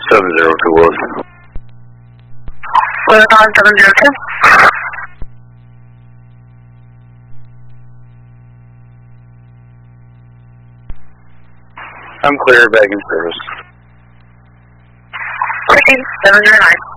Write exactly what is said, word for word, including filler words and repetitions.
seven zero two one. Weather nine seven zero two. I'm clear, back in service. fourteen seven zero nine.